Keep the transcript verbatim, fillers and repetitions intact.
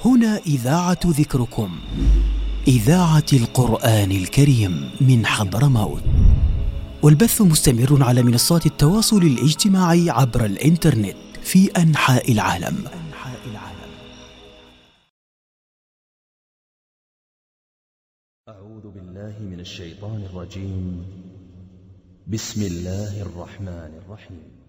هنا إذاعة ذكركم، إذاعة القرآن الكريم من حضرموت، والبث مستمر على منصات التواصل الاجتماعي عبر الإنترنت في أنحاء العالم. أعوذ بالله من الشيطان الرجيم. بسم الله الرحمن الرحيم.